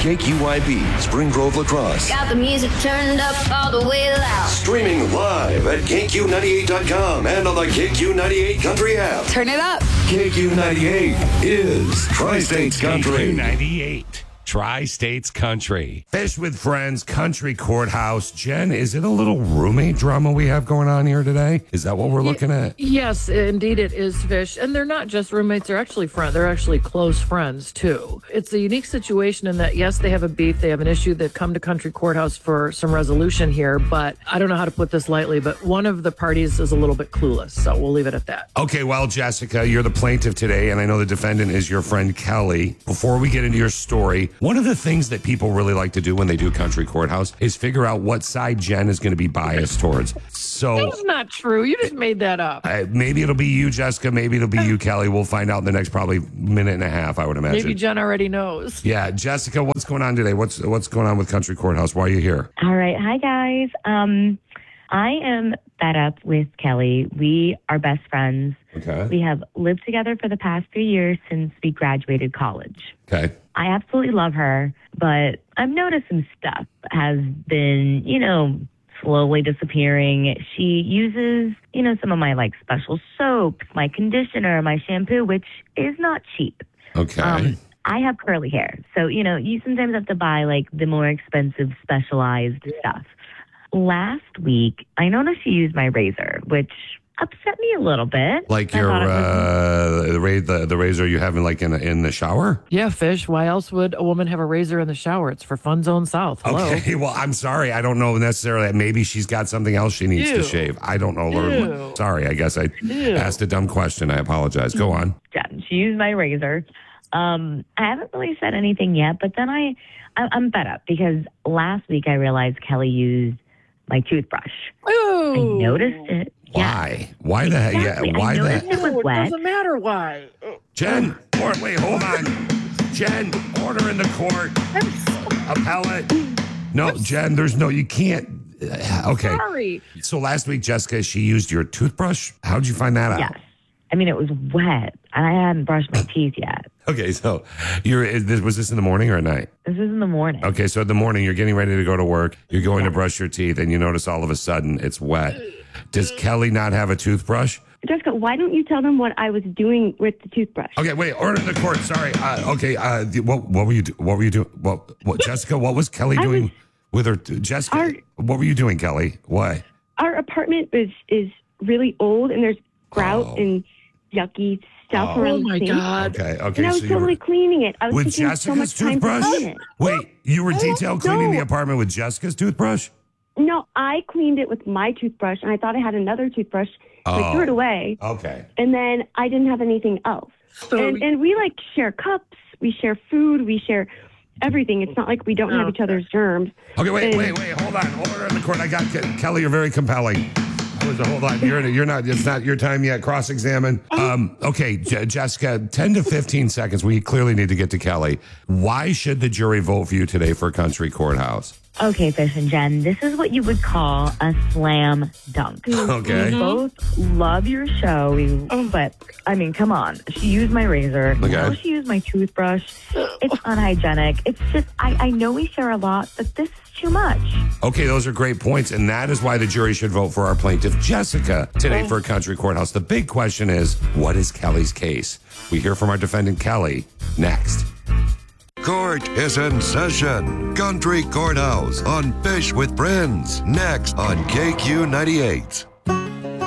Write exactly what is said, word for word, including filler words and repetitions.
K Q Y B, Spring Grove, La Crosse. Got the music turned up all the way loud. Streaming live at K Q ninety-eight dot com and on the K Q ninety-eight Country app. Turn it up. K Q ninety-eight is Tri-States Country. K Q ninety-eight. Tri-States Country. Fish with Friends, Country Courthouse. Jen, is it a little roommate drama we have going on here today? Is that what we're looking at? Yes, indeed it is, Fish. And they're not just roommates, they're actually friends. They're actually close friends, too. It's a unique situation in that, yes, they have a beef, they have an issue, they've come to Country Courthouse for some resolution here, but I don't know how to put this lightly, but one of the parties is a little bit clueless, so we'll leave it at that. Okay, well, Jessica, you're the plaintiff today, and I know the defendant is your friend Kelly. Before we get into your story, one of the things that people really like to do when they do Country Courthouse is figure out what side Jen is going to be biased towards. So That's not true. You just made that up. uh, maybe it'll be you, Jessica. Maybe it'll be you, Kelly. We'll find out in the next probably minute and a half, I would imagine. Maybe Jen already knows. Yeah, Jessica, what's going on today? What's what's going on with Country Courthouse? Why are you here? All right. Hi, guys. Um, I am fed up with Kelly. We are best friends. Okay. We have lived together for the past three years since we graduated college. Okay. I absolutely love her, but I've noticed some stuff has been, you know, slowly disappearing. She uses, you know, some of my, like, special soaps, my conditioner, my shampoo, which is not cheap. Okay. Um, I have curly hair, so, you know, you sometimes have to buy, like, the more expensive, specialized stuff. Last week, I noticed she used my razor, which upset me a little bit. Like I your thought it was- uh, the, ra- the the razor you have in like in in the shower? Yeah, Fish. Why else would a woman have a razor in the shower? It's for Fun Zone South. Hello. Okay, well, I'm sorry. I don't know necessarily. Maybe she's got something else she needs Ew. to shave. I don't know. Ew. Sorry, I guess I Ew. asked a dumb question. I apologize. Go on. Yeah, she used my razor. Um, I haven't really said anything yet, but then I, I, I'm fed up because last week I realized Kelly used my toothbrush. Ooh. I noticed it. Yeah. Why? Why the heck? Exactly. Yeah, I why noticed the it was It wet. doesn't matter why. Jen, or, wait, hold on. Jen, order in the court. Appellate. No, Jen, there's no, you can't. uh, Okay. Sorry. So last week, Jessica, she used your toothbrush. How'd you find that out? Yes. I mean, it was wet, and I hadn't brushed my teeth yet. Okay, so you're, is this, was this in the morning or at night? This is in the morning. Okay, so in the morning, you're getting ready to go to work. You're going to brush your teeth, and you notice all of a sudden it's wet. Does Kelly not have a toothbrush? Jessica, why don't you tell them what I was doing with the toothbrush? Okay, wait. Order in the court. Sorry. Uh, okay. Uh, the- what, what were you? Do, what were you doing? What, what? Jessica? What was Kelly I doing was- with her? Jessica. Our- what were you doing, Kelly? What? Our apartment is is really old, and there's grout Oh. and yucky stuff Oh. around Oh the my sink. God. Okay. Okay. And I was so you totally were cleaning it. I was with taking so much Jessica's time to toothbrush. clean it. Wait, you were detail cleaning the no. apartment with Jessica's toothbrush? No, I cleaned it with my toothbrush, and I thought I had another toothbrush. So I Oh. threw it away, Okay. and then I didn't have anything else. So- and, and we, like, share cups. We share food. We share everything. It's not like we don't have each other's germs. Okay. Wait. And- Wait. Wait. Hold on. Order in the court. I got Ke- Kelly. You're very compelling. Hold on. You're you're not. It's not your time yet. Cross examine. Um. Okay, J- Jessica. Ten to fifteen seconds. We clearly need to get to Kelly. Why should the jury vote for you today for Country Courthouse? Okay, Fish and Jen, this is what you would call a slam dunk. Okay. We both love your show, we, but I mean, come on. She used my razor. Okay. Now she used my toothbrush. It's unhygienic. It's just, I, I know we share a lot, but this is too much. Okay, those are great points, and that is why the jury should vote for our plaintiff, Jessica, today for Country Courthouse. The big question is, what is Kelly's case? We hear from our defendant, Kelly, next. Court is in session. Country Courthouse on Fish with Friends. Next on K Q ninety-eight.